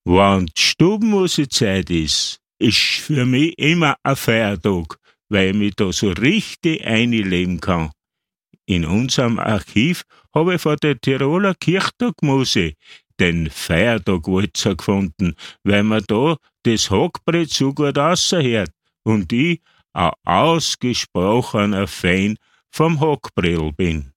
Wenn die Stubenmusezeit ist für mich immer ein Feiertag, weil ich mich da so richtig einleben kann. In unserem Archiv habe ich von der Tiroler Kirchtagmuse den Feiertag-Walzer gefunden, weil man da das Hackbrett so gut raushört und ich ein ausgesprochener Fan vom Hackbrell bin.